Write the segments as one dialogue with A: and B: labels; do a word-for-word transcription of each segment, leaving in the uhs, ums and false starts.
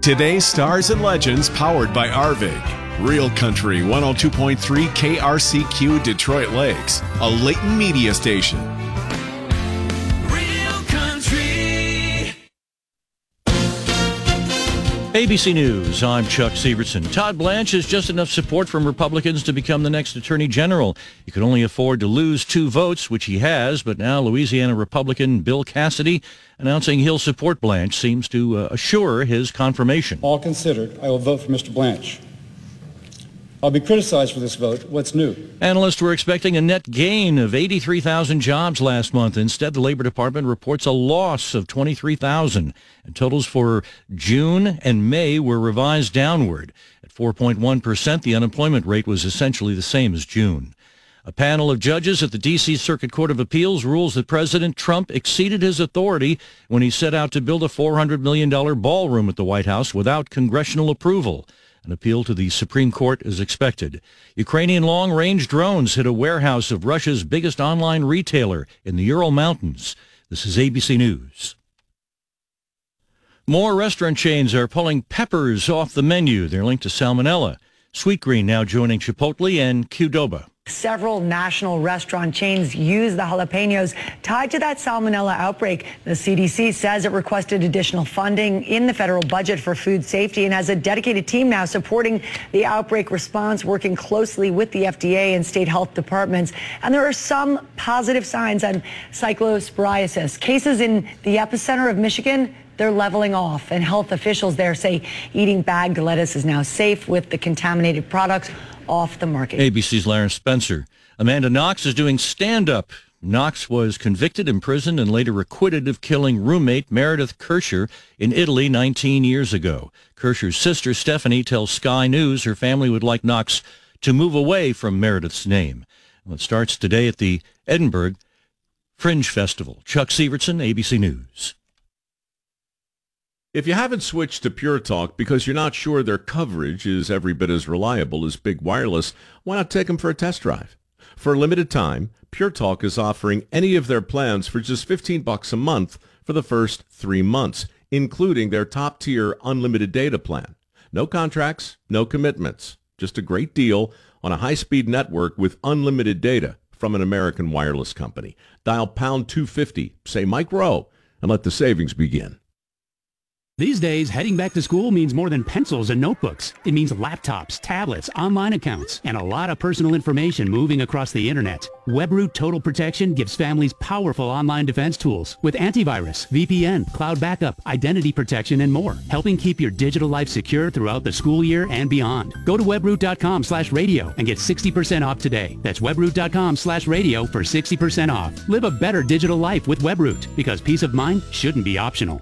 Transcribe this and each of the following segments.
A: Today's Stars and Legends, powered by Arvig. Real Country one oh two point three K R C Q Detroit Lakes, a Leighton media station.
B: Real Country.
C: A B C News, I'm Chuck Severson. Todd Blanche has just enough support from Republicans to become the next Attorney General. He could only afford to lose two votes, which he has, but now Louisiana Republican Bill Cassidy announcing he'll support Blanche seems to uh, assure his confirmation.
D: All considered, I will vote for Mister Blanche. I'll be criticized for this vote. What's new?
C: Analysts were expecting a net gain of eighty-three thousand jobs last month. Instead, the Labor Department reports a loss of twenty-three thousand. And totals for June and May were revised downward. At four point one percent, the unemployment rate was essentially the same as June. A panel of judges at the D C Circuit Court of Appeals rules that President Trump exceeded his authority when he set out to build a four hundred million dollars ballroom at the White House without congressional approval. An appeal to the Supreme Court is expected. Ukrainian long-range drones hit a warehouse of Russia's biggest online retailer in the Ural Mountains. This is A B C News. More restaurant chains are pulling peppers off the menu. They're linked to salmonella. Sweetgreen now joining Chipotle and Qdoba.
E: Several national restaurant chains use the jalapenos tied to that salmonella outbreak. The C D C says it requested additional funding in the federal budget for food safety and has a dedicated team now supporting the outbreak response, working closely with the F D A and state health departments. And there are some positive signs on cyclosporiasis. Cases in the epicenter of Michigan, they're leveling off, and health officials there say eating bagged lettuce is now safe with the contaminated products off the market.
C: A B C's Laren Spencer. Amanda Knox is doing stand-up. Knox was convicted, imprisoned, and later acquitted of killing roommate Meredith Kircher in Italy nineteen years ago. Kircher's sister, Stephanie, tells Sky News her family would like Knox to move away from Meredith's name. Well, it starts today at the Edinburgh Fringe Festival. Chuck Severson, A B C News.
F: If you haven't switched to Pure Talk because you're not sure their coverage is every bit as reliable as Big Wireless, why not take them for a test drive? For a limited time, Pure Talk is offering any of their plans for just fifteen bucks a month for the first three months, including their top-tier unlimited data plan. No contracts, no commitments, just a great deal on a high-speed network with unlimited data from an American wireless company. Dial pound two fifty, say Mike Rowe, and let the savings begin.
G: These days, heading back to school means more than pencils and notebooks. It means laptops, tablets, online accounts, and a lot of personal information moving across the internet. WebRoot Total Protection gives families powerful online defense tools with antivirus, V P N, cloud backup, identity protection, and more, helping keep your digital life secure throughout the school year and beyond. Go to webroot.com slash radio and get sixty percent off today. That's webroot.com slash radio for sixty percent off. Live a better digital life with WebRoot, because peace of mind shouldn't be optional.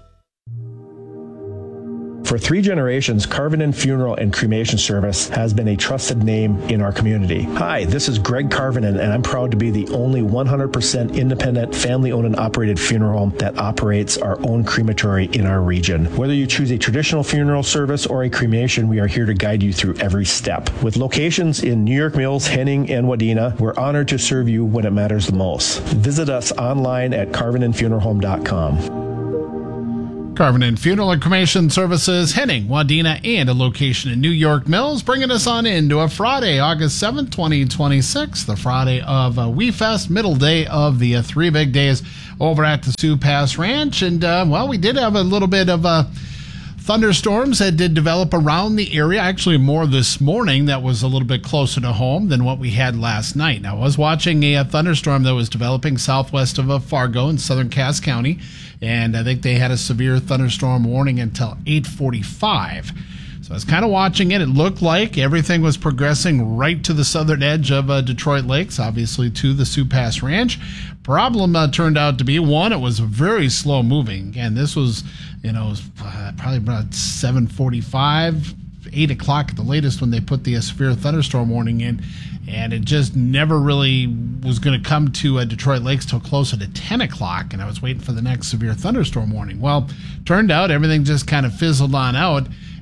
H: For three generations, Carvinen Funeral and Cremation Service has been a trusted name in our community. Hi, this is Greg Carvinen, and I'm proud to be the only one hundred percent independent, family-owned and operated funeral home that operates our own crematory in our region. Whether you choose a traditional funeral service or a cremation, we are here to guide you through every step. With locations in New York Mills, Henning, and Wadena, we're honored to serve you when it matters the most. Visit us online at carvinen funeral home dot com.
I: Carvinen Funeral and Cremation Services, Henning, Wadena, and a location in New York Mills, bringing us on into a Friday, August seventh, twenty twenty-six, the Friday of uh, We Fest, middle day of the uh, three big days over at the Sioux Pass Ranch. And, uh, well, we did have a little bit of uh, thunderstorms that did develop around the area, actually more this morning that was a little bit closer to home than what we had last night. Now, I was watching a, a thunderstorm that was developing southwest of uh, Fargo in southern Cass County, and I think they had a severe thunderstorm warning until eight forty-five. So I was kind of watching it. It looked like everything was progressing right to the southern edge of uh, Detroit Lakes, obviously to the Sioux Pass Ranch. Problem uh, turned out to be, one, it was very slow moving. And this was, you know, uh, probably about seven forty-five, eight o'clock at the latest when they put the uh, severe thunderstorm warning in. And it just never really was going to come to uh, Detroit Lakes till closer to ten o'clock, and I was waiting for the next severe thunderstorm warning. Well, turned out everything just kind of fizzled on out,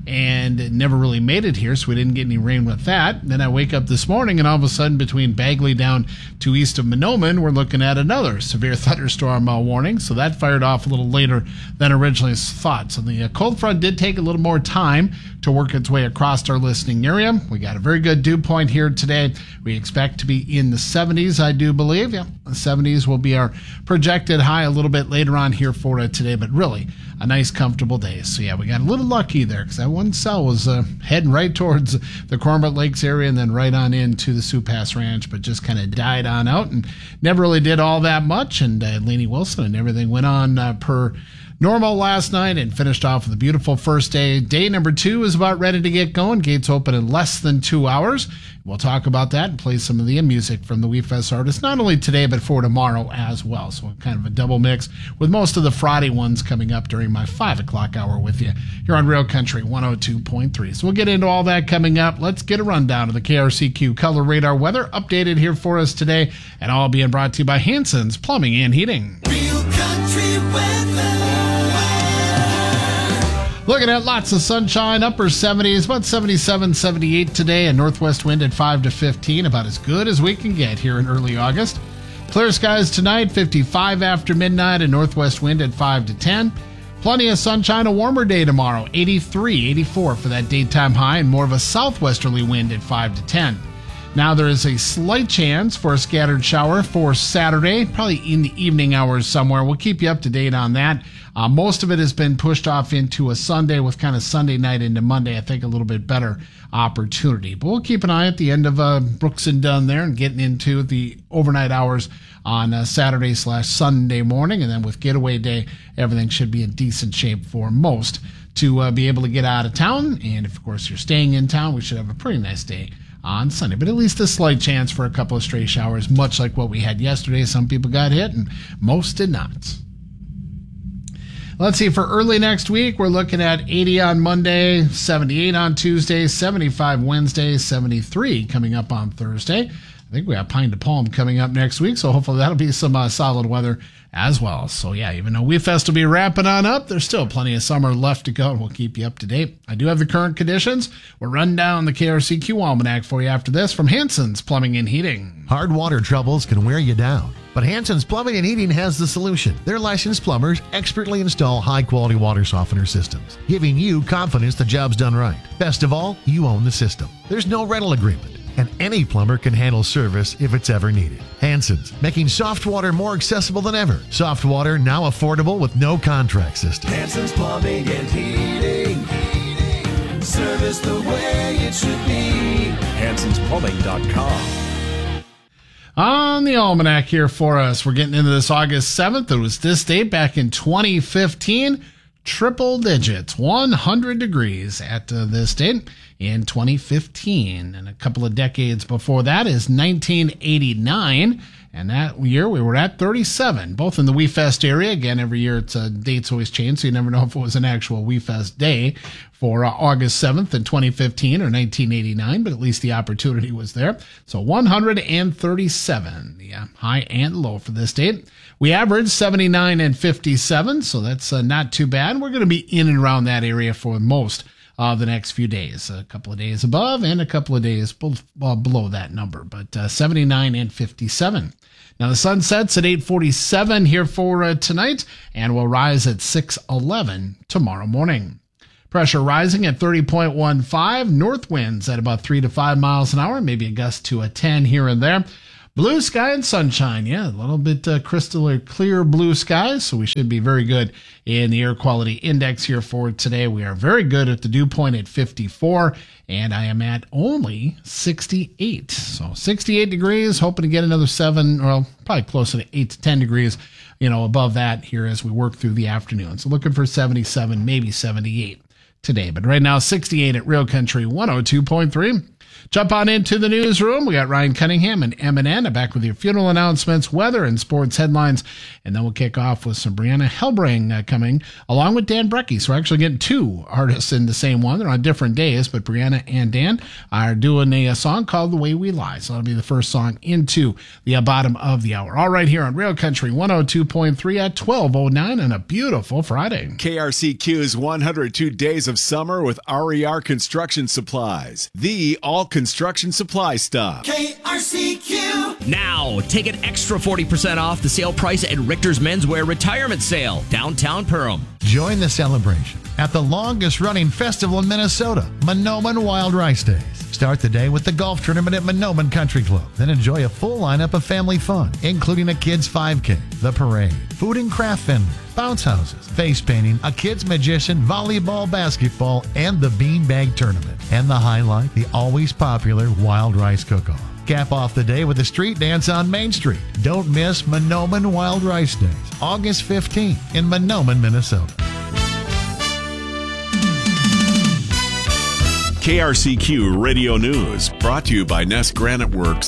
I: and it never really made it here, so we didn't get any rain with that. Then I wake up this morning, and all of a sudden, between Bagley down to east of Mahnomen, we're looking at another severe thunderstorm uh, warning, so that fired off a little later than originally thought. So the uh, cold front did take a little more time to work its way across our listening area. We got a very good dew point here today. We expect to be in the seventies, I do believe. Yeah, the seventies will be our projected high a little bit later on here for uh, today, but really a nice, comfortable day. So yeah, we got a little lucky there because that one cell was uh, heading right towards the Cormorant Lakes area and then right on into the Sioux Pass Ranch, but just kind of died on out and never really did all that much. And uh, Lainey Wilson and everything went on uh, per normal last night and finished off with a beautiful first day. Day number two is about ready to get going. Gates open in less than two hours. We'll talk about that and play some of the music from the WeFest artists, not only today, but for tomorrow as well. So kind of a double mix with most of the Friday ones coming up during my five o'clock hour with you here on Real Country one oh two point three. So we'll get into all that coming up. Let's get a rundown of the K R C Q Color Radar weather updated here for us today, and all being brought to you by Hanson's Plumbing and Heating.
B: Real Country weather.
I: Looking at lots of sunshine, upper seventies, about seventy-seven, seventy-eight today, and northwest wind at five to fifteen, about as good as we can get here in early August. Clear skies tonight, fifty-five after midnight, and northwest wind at five to ten. Plenty of sunshine, a warmer day tomorrow, eighty-three, eighty-four for that daytime high, and more of a southwesterly wind at five to ten. Now there is a slight chance for a scattered shower for Saturday, probably in the evening hours somewhere. We'll keep you up to date on that. Uh, most of it has been pushed off into a Sunday with kind of Sunday night into Monday. I think a little bit better opportunity. But we'll keep an eye at the end of uh, Brooks and Dunn there and getting into the overnight hours on uh, Saturday slash Sunday morning. And then with getaway day, everything should be in decent shape for most to uh, be able to get out of town. And if, of course, you're staying in town, we should have a pretty nice day on Sunday, but at least a slight chance for a couple of stray showers, much like what we had yesterday. Some people got hit and most did not. Let's see, for early next week, we're looking at eighty on Monday, seventy-eight on Tuesday, seventy-five Wednesday, seventy-three coming up on Thursday. I think we have Pine to Palm coming up next week, so hopefully that'll be some uh, solid weather as well. So yeah, even though WeFest will be wrapping on up, there's still plenty of summer left to go, and we'll keep you up to date. I do have the current conditions. We'll run down the K R C Q Almanac for you after this from Hanson's Plumbing and Heating.
J: Hard water troubles can wear you down, but Hanson's Plumbing and Heating has the solution. Their licensed plumbers expertly install high-quality water softener systems, giving you confidence the job's done right. Best of all, you own the system. There's no rental agreement, and any plumber can handle service if it's ever needed. Hanson's, making soft water more accessible than ever. Soft water now affordable with no contract system.
B: Hanson's Plumbing and Heating. Heating. Service the way it should be. Hansons Plumbing dot com.
I: On the Almanac here for us, we're getting into this August seventh. It was this date back in twenty fifteen. Triple digits, one hundred degrees at uh, this date in twenty fifteen. And a couple of decades before that is nineteen eighty-nine. And that year we were at thirty-seven, both in the WeFest area. Again, every year it's uh, dates always change, so you never know if it was an actual WeFest day for uh, August seventh in twenty fifteen or nineteen eighty-nine, but at least the opportunity was there. So one hundred thirty-seven, the uh, high and low for this date. We averaged seventy-nine and fifty-seven, so that's uh, not too bad. We're going to be in and around that area for most of the next few days. A couple of days above and a couple of days below, below that number, but uh, seventy-nine and fifty-seven. Now the sun sets at eight forty-seven here for uh, tonight and will rise at six eleven tomorrow morning. Pressure rising at thirty point one five. North winds at about three to five miles an hour, maybe a gust to a ten here and there. Blue sky and sunshine. Yeah, a little bit uh, crystal clear blue skies, so we should be very good in the air quality index here for today. We are very good at the dew point at fifty-four, and I am at only sixty-eight. So sixty-eight degrees, hoping to get another seven, well, probably closer to eight to ten degrees, you know, above that here as we work through the afternoon. So looking for seventy-seven, maybe seventy-eight today. But right now, sixty-eight at Real Country one oh two point three. Jump on into the newsroom. We got Ryan Cunningham and M and N back with your funeral announcements, weather, and sports headlines. And then we'll kick off with some Brianna Hellbring uh, coming, along with Dan Brecky. So we're actually getting two artists in the same one. They're on different days, but Brianna and Dan are doing a, a song called The Way We Lie. So that'll be the first song into the uh, bottom of the hour. All right, here on Real Country one oh two point three at twelve oh nine on a beautiful Friday.
A: K R C Q's one hundred two Days of Summer with R E R Construction Supplies. The all construction supply stop.
B: K R C Q.
K: Now, take an extra forty percent off the sale price at Richter's Menswear Retirement Sale, downtown Perham.
J: Join the celebration at the longest-running festival in Minnesota, Mahnomen Wild Rice Days. Start the day with the golf tournament at Mahnomen Country Club. Then enjoy a full lineup of family fun, including a kids' five K, the parade, food and craft vendors, bounce houses, face painting, a kids' magician, volleyball, basketball, and the beanbag tournament. And the highlight, the always popular Wild Rice Cook-Off. Cap off the day with a street dance on Main Street. Don't miss Mahnomen Wild Rice Days, August fifteenth in Mahnomen, Minnesota.
A: K R C Q Radio News, brought to you by Ness Granite Works.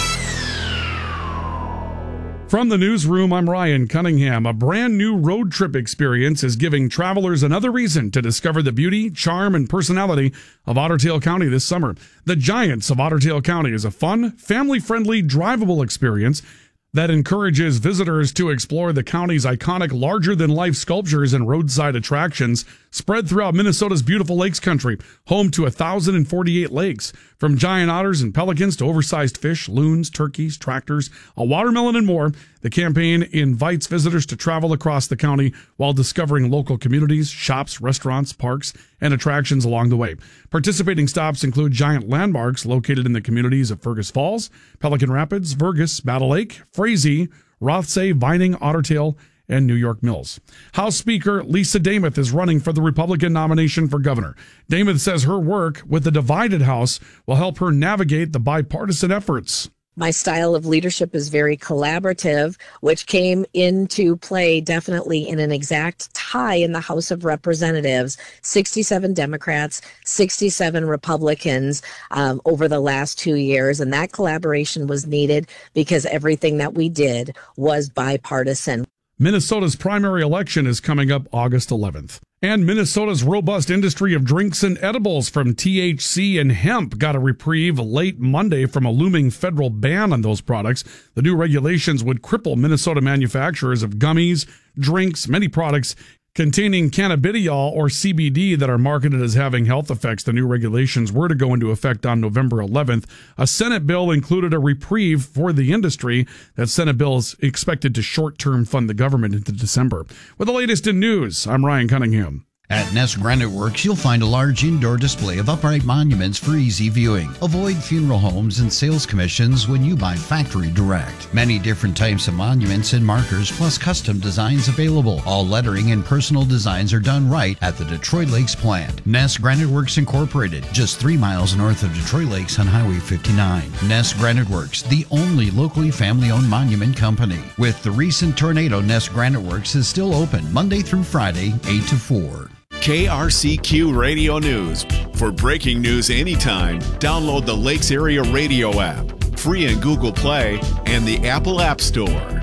L: From the newsroom, I'm Ryan Cunningham. A brand new road trip experience is giving travelers another reason to discover the beauty, charm, and personality of Otter Tail County this summer. The Giants of Otter Tail County is a fun, family-friendly, drivable experience that encourages visitors to explore the county's iconic larger-than-life sculptures and roadside attractions spread throughout Minnesota's beautiful lakes country, home to one thousand forty-eight lakes. From giant otters and pelicans to oversized fish, loons, turkeys, tractors, a watermelon, and more, the campaign invites visitors to travel across the county while discovering local communities, shops, restaurants, parks, and attractions along the way. Participating stops include giant landmarks located in the communities of Fergus Falls, Pelican Rapids, Vergus, Battle Lake, Frazee, Rothsay, Vining, Otter Tail, and New York Mills. House Speaker Lisa Dameth is running for the Republican nomination for governor. Dameth says her work with the divided House will help her navigate the bipartisan efforts.
M: My style of leadership is very collaborative, which came into play definitely in an exact tie in the House of Representatives, sixty-seven Democrats, sixty-seven Republicans um, over the last two years. And that collaboration was needed because everything that we did was bipartisan.
L: Minnesota's primary election is coming up August eleventh. And Minnesota's robust industry of drinks and edibles from T H C and hemp got a reprieve late Monday from a looming federal ban on those products. The new regulations would cripple Minnesota manufacturers of gummies, drinks, many products containing cannabidiol or C B D that are marketed as having health effects. The new regulations were to go into effect on November eleventh. A Senate bill included a reprieve for the industry. That Senate bill is expected to short-term fund the government into December. With the latest in news, I'm Ryan Cunningham.
N: At Ness Granite Works, you'll find a large indoor display of upright monuments for easy viewing. Avoid funeral homes and sales commissions when you buy factory direct. Many different types of monuments and markers, plus custom designs available. All lettering and personal designs are done right at the Detroit Lakes plant. Ness Granite Works Incorporated, just three miles north of Detroit Lakes on Highway fifty-nine. Ness Granite Works, the only locally family-owned monument company. With the recent tornado, Ness Granite Works is still open Monday through Friday, eight to four.
A: K R C Q Radio News. For breaking news anytime, download the Lakes Area Radio app, free in Google Play and the Apple App Store.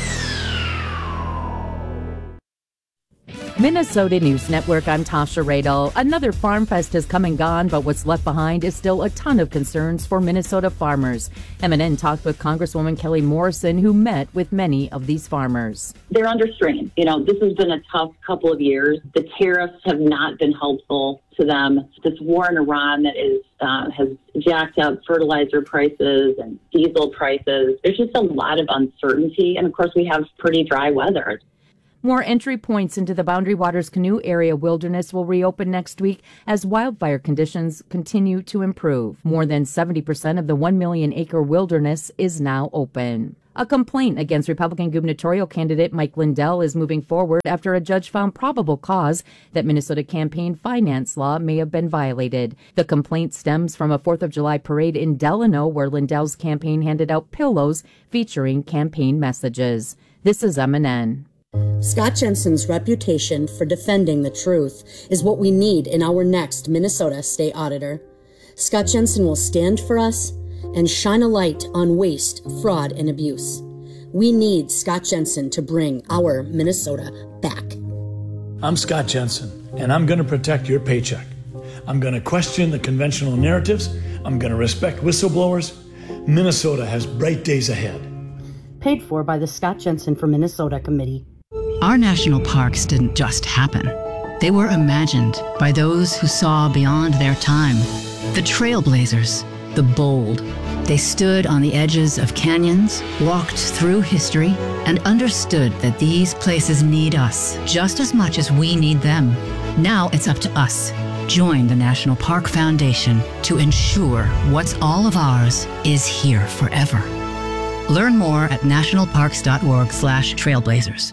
O: Minnesota News Network, I'm Tasha Radel. Another Farm Fest has come and gone, but what's left behind is still a ton of concerns for Minnesota farmers. M and N talked with Congresswoman Kelly Morrison, who met with many of these farmers.
P: They're under strain. You know, this has been a tough couple of years. The tariffs have not been helpful to them. This war in Iran that is uh, has jacked up fertilizer prices and diesel prices. There's just a lot of uncertainty. And of course, we have pretty dry weather.
O: More entry points into the Boundary Waters Canoe Area Wilderness will reopen next week as wildfire conditions continue to improve. More than seventy percent of the one million acre wilderness is now open. A complaint against Republican gubernatorial candidate Mike Lindell is moving forward after a judge found probable cause that Minnesota campaign finance law may have been violated. The complaint stems from a fourth of July parade in Delano where Lindell's campaign handed out pillows featuring campaign messages. This is M and N.
Q: Scott Jensen's reputation for defending the truth is what we need in our next Minnesota State Auditor. Scott Jensen will stand for us and shine a light on waste, fraud, and abuse. We need Scott Jensen to bring our Minnesota back.
R: I'm Scott Jensen, and I'm going to protect your paycheck. I'm going to question the conventional narratives. I'm going to respect whistleblowers. Minnesota has bright days ahead.
S: Paid for by the Scott Jensen for Minnesota Committee.
T: Our national parks didn't just happen. They were imagined by those who saw beyond their time. The trailblazers, the bold. They stood on the edges of canyons, walked through history, and understood that these places need us just as much as we need them. Now it's up to us. Join the National Park Foundation to ensure what's all of ours is here forever. Learn more at nationalparks.org slash trailblazers.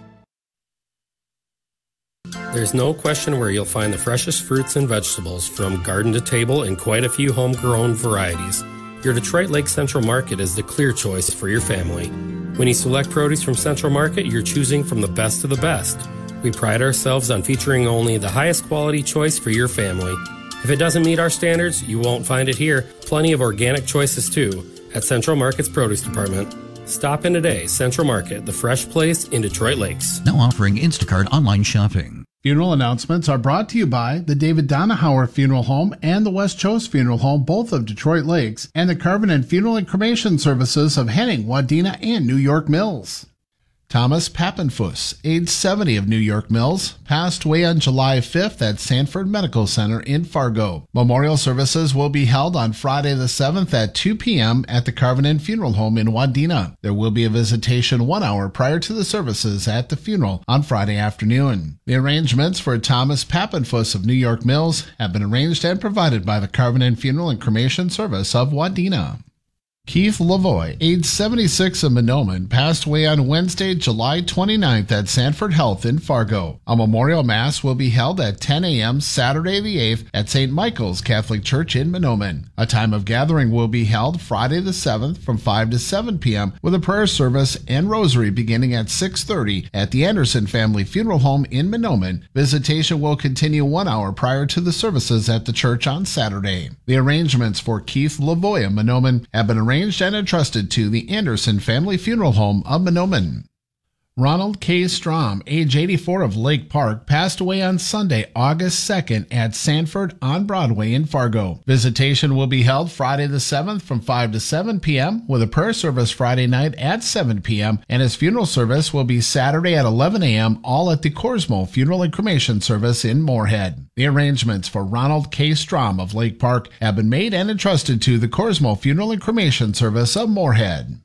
U: There's no question where you'll find the freshest fruits and vegetables from garden to table and quite a few homegrown varieties. Your Detroit Lake Central Market is the clear choice for your family. When you select produce from Central Market, you're choosing from the best of the best. We pride ourselves on featuring only the highest quality choice for your family. If it doesn't meet our standards, you won't find it here. Plenty of organic choices too at Central Market's Produce Department. Stop in today. Central Market, the fresh place in Detroit Lakes.
N: Now offering Instacart online shopping.
I: Funeral announcements are brought to you by the David Donahauer Funeral Home and the West Chose Funeral Home, both of Detroit Lakes, and the Carvin and Funeral and Cremation Services of Henning, Wadena, and New York Mills. Thomas Pappenfuss, age seventy, of New York Mills, passed away on July fifth at Sanford Medical Center in Fargo. Memorial services will be held on Friday the seventh at two p.m. at the Carvin and Funeral Home in Wadena. There will be a visitation one hour prior to the services at the funeral on Friday afternoon. The arrangements for Thomas Pappenfuss of New York Mills have been arranged and provided by the Carvin and Funeral and Cremation Service of Wadena. Keith Lavoie, age seventy-six, of Mahnomen, passed away on Wednesday, July twenty-ninth at Sanford Health in Fargo. A memorial mass will be held at ten a.m. Saturday the eighth at Saint Michael's Catholic Church in Mahnomen. A time of gathering will be held Friday the seventh from five to seven p.m. with a prayer service and rosary beginning at six thirty at the Anderson Family Funeral Home in Mahnomen. Visitation will continue one hour prior to the services at the church on Saturday. The arrangements for Keith Lavoie of Mahnomen have been arranged and entrusted to the Anderson Family Funeral Home of Mahnomen. Ronald K. Strom, age eighty-four, of Lake Park, passed away on Sunday, August second at Sanford on Broadway in Fargo. Visitation will be held Friday the seventh from five to seven p.m. with a prayer service Friday night at seven p.m. and his funeral service will be Saturday at eleven a.m. all at the Corsmo Funeral and Cremation Service in Moorhead. The arrangements for Ronald K. Strom of Lake Park have been made and entrusted to the Corsmo Funeral and Cremation Service of Moorhead.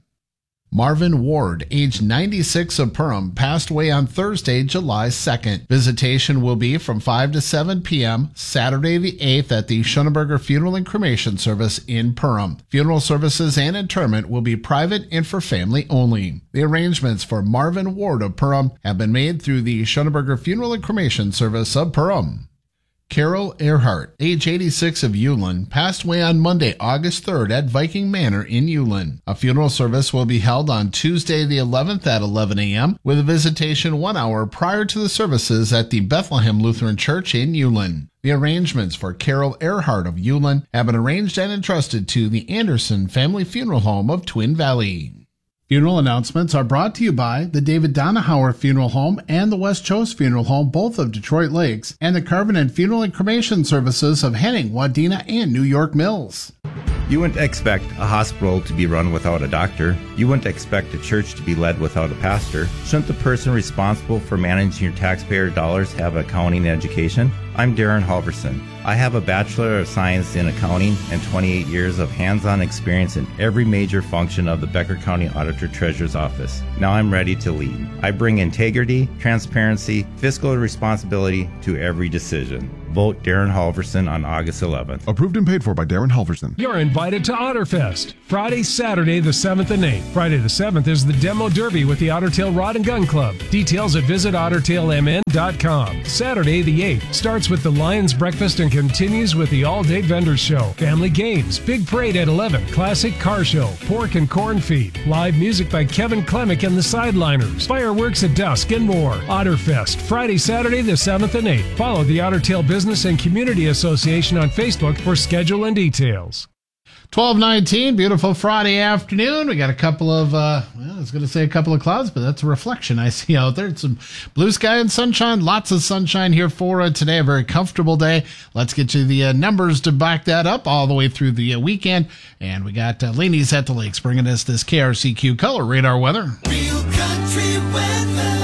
I: Marvin Ward, age ninety-six, of Perham, passed away on Thursday, July second. Visitation will be from five to seven p.m. Saturday the eighth at the Schoenberger Funeral and Cremation Service in Perham. Funeral services and interment will be private and for family only. The arrangements for Marvin Ward of Perham have been made through the Schoenberger Funeral and Cremation Service of Perham. Carol Earhart, age eighty-six, of Ulen, passed away on Monday, August third at Viking Manor in Ulen. A funeral service will be held on Tuesday the eleventh at eleven a.m. with a visitation one hour prior to the services at the Bethlehem Lutheran Church in Ulen. The arrangements for Carol Earhart of Ulen have been arranged and entrusted to the Anderson Family Funeral Home of Twin Valley. Funeral announcements are brought to you by the David Donahauer Funeral Home and the West Chose Funeral Home, both of Detroit Lakes, and the Carvin and Funeral and Cremation Services of Henning, Wadena, and New York Mills.
V: You wouldn't expect a hospital to be run without a doctor. You wouldn't expect a church to be led without a pastor. Shouldn't the person responsible for managing your taxpayer dollars have accounting education? I'm Darren Halverson. I have a Bachelor of Science in Accounting and twenty-eight years of hands-on experience in every major function of the Becker County Auditor Treasurer's Office. Now I'm ready to lead. I bring integrity, transparency, fiscal responsibility to every decision. Vote Darren Halverson on August eleventh.
W: Approved and paid for by Darren Halverson.
X: You're invited to Otterfest, Friday, Saturday the seventh and eighth. Friday the seventh is the Demo Derby with the Ottertail Rod and Gun Club. Details at visit otter tail m n dot com. Saturday the eighth starts starts with the Lions Breakfast and continues with the all-day vendor show. Family games, big parade at eleven, classic car show, pork and corn feed, live music by Kevin Klemick and the Sideliners, fireworks at dusk, and more. Otterfest, Friday, Saturday the seventh and eighth. Follow the Otter Tail Business and Community Association on Facebook for schedule and details.
I: twelve nineteen, beautiful Friday afternoon. We got a couple of, uh, well, I was going to say a couple of clouds, but that's a reflection I see out there. It's some blue sky and sunshine, lots of sunshine here for uh, today. A very comfortable day. Let's get you the uh, numbers to back that up all the way through the uh, weekend. And we got uh, Laney's at the Lakes bringing us this K R C Q color radar weather.
B: Real country weather.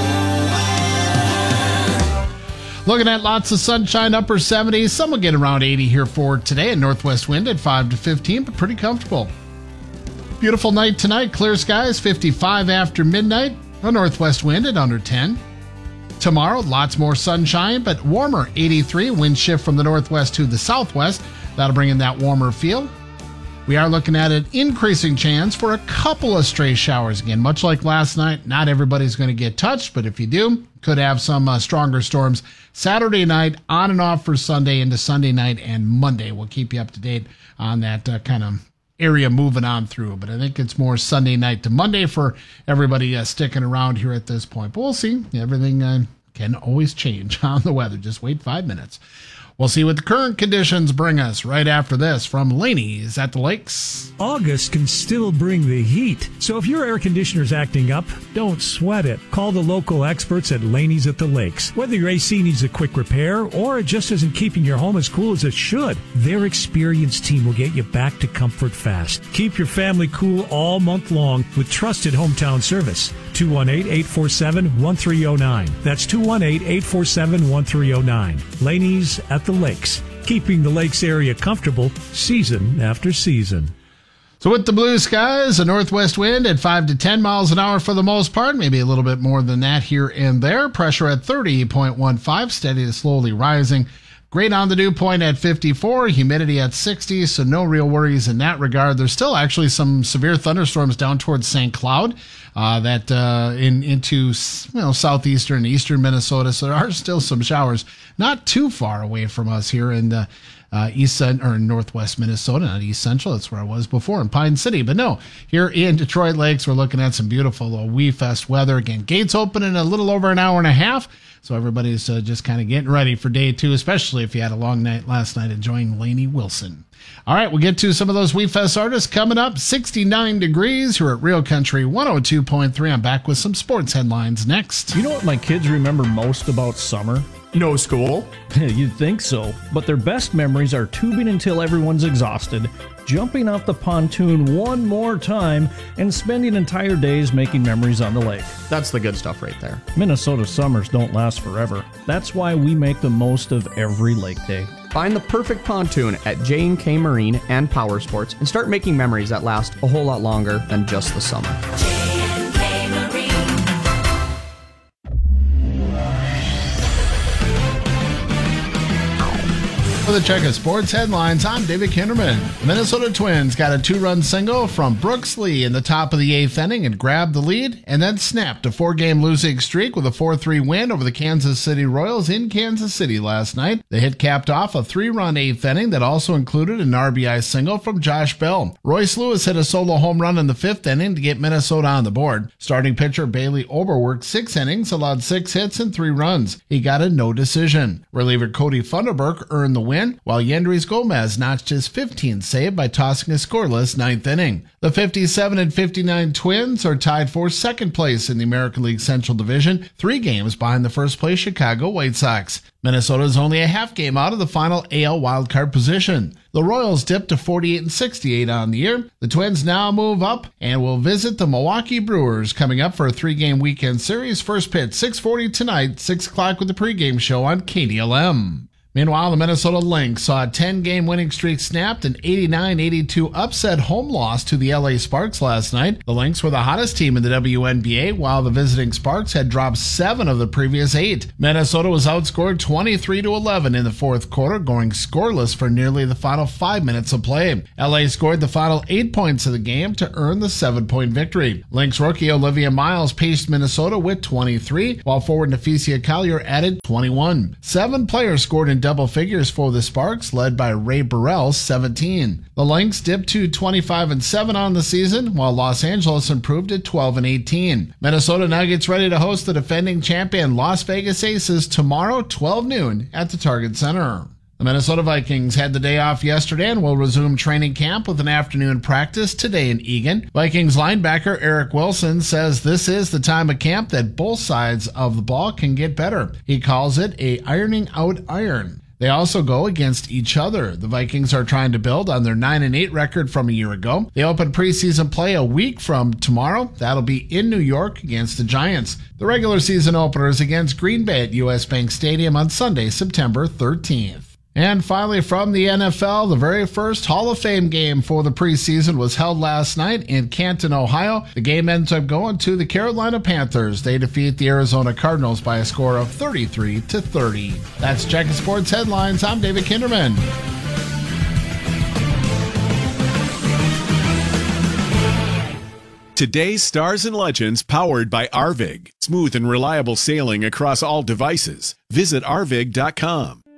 I: Looking at lots of sunshine, upper seventies. Some will get around eighty here for today. And northwest wind at five to fifteen, but pretty comfortable. Beautiful night tonight. Clear skies, fifty-five after midnight. A northwest wind at under ten. Tomorrow, lots more sunshine, but warmer, eighty-three. Wind shift from the northwest to the southwest. That'll bring in that warmer feel. We are looking at an increasing chance for a couple of stray showers again. Much like last night, not everybody's going to get touched, but if you do, could have some uh, stronger storms Saturday night, on and off for Sunday into Sunday night and Monday. We'll keep you up to date on that uh, kind of area moving on through. But I think it's more Sunday night to Monday for everybody uh, sticking around here at this point. But we'll see. Everything uh, can always change on the weather. Just wait five minutes. We'll see what the current conditions bring us right after this from Laney's at the Lakes.
C: August can still bring the heat, so if your air conditioner's acting up, don't sweat it. Call the local experts at Laney's at the Lakes. Whether your A C needs a quick repair or it just isn't keeping your home as cool as it should, their experienced team will get you back to comfort fast. Keep your family cool all month long with trusted hometown service. two one eight, eight four seven, one three zero nine. That's two one eight, eight four seven, one three zero nine. Laney's at the Lakes, keeping the Lakes area comfortable season after season.
I: So with the blue skies, a northwest wind at five to ten miles an hour for the most part, maybe a little bit more than that here and there. Pressure at thirty point one five, steady to slowly rising. Great on the dew point at fifty-four, humidity at sixty, so no real worries in that regard. There's still actually some severe thunderstorms down towards Saint Cloud, uh, that uh, in into you know southeastern and eastern Minnesota. So there are still some showers, not too far away from us here in the uh, east or northwest Minnesota, not east central. That's where I was before in Pine City. But no, here in Detroit Lakes, we're looking at some beautiful uh, Wee Fest weather. Again, gates open in a little over an hour and a half. So everybody's uh, just kind of getting ready for day two, especially if you had a long night last night enjoying Lainey Wilson. All right, we'll get to some of those Wee Fest artists coming up. sixty-nine degrees here at Real Country one oh two point three. I'm back with some sports headlines next.
D: You know what my kids remember most about summer?
E: No school.
D: You'd think so, but their best memories are tubing until everyone's exhausted, jumping off the pontoon one more time, and spending entire days making memories on the lake.
E: That's the good stuff right there.
D: Minnesota summers don't last forever. That's why we make the most of every lake day.
E: Find the perfect pontoon at J and K Marine and Power Sports and start making memories that last a whole lot longer than just the summer.
B: J and K Marine.
I: For the check of sports headlines, I'm David Kinderman. Minnesota Twins got a two-run single from Brooks Lee in the top of the eighth inning and grabbed the lead, and then snapped a four-game losing streak with a four three win over the Kansas City Royals in Kansas City last night. The hit capped off a three-run eighth inning that also included an R B I single from Josh Bell. Royce Lewis hit a solo home run in the fifth inning to get Minnesota on the board. Starting pitcher Bailey Ober worked six innings, allowed six hits and three runs. He got a no decision. Reliever Cody Funderburk earned the win, while Yendrys Gomez notched his fifteenth save by tossing a scoreless ninth inning. The fifty-seven and fifty-nine Twins are tied for second place in the American League Central Division, three games behind the first place Chicago White Sox. Minnesota is only a half game out of the final A L wildcard position. The Royals dipped to forty-eight and sixty-eight on the year. The Twins now move up and will visit the Milwaukee Brewers coming up for a three-game weekend series. First pitch six forty tonight, six o'clock with the pregame show on K D L M. Meanwhile, the Minnesota Lynx saw a ten-game winning streak snapped, an eighty-nine eighty-two upset home loss to the L A Sparks last night. The Lynx were the hottest team in the W N B A, while the visiting Sparks had dropped seven of the previous eight. Minnesota was outscored twenty-three to eleven in the fourth quarter, going scoreless for nearly the final five minutes of play. L A scored the final eight points of the game to earn the seven-point victory. Lynx rookie Olivia Miles paced Minnesota with twenty-three, while forward Neficia Collier added twenty-one. Seven players scored in double figures for the Sparks, led by Ray Burrell, seventeen. The Lynx dipped to twenty-five and seven on the season, while Los Angeles improved to twelve and eighteen. Minnesota now gets ready to host the defending champion Las Vegas Aces tomorrow, twelve noon, at the Target Center. The Minnesota Vikings had the day off yesterday and will resume training camp with an afternoon practice today in Eagan. Vikings linebacker Eric Wilson says this is the time of camp that both sides of the ball can get better. He calls it a ironing out iron. They also go against each other. The Vikings are trying to build on their nine and eight record from a year ago. They open preseason play a week from tomorrow. That'll be in New York against the Giants. The regular season opener is against Green Bay at U S Bank Stadium on Sunday, September thirteenth. And finally, from the N F L, the very first Hall of Fame game for the preseason was held last night in Canton, Ohio. The game ends up going to the Carolina Panthers. They defeat the Arizona Cardinals by a score of thirty-three to thirty. That's Checking Sports Headlines. I'm David Kinderman.
A: Today's Stars and Legends, powered by Arvig. Smooth and reliable sailing across all devices. Visit arvig dot com.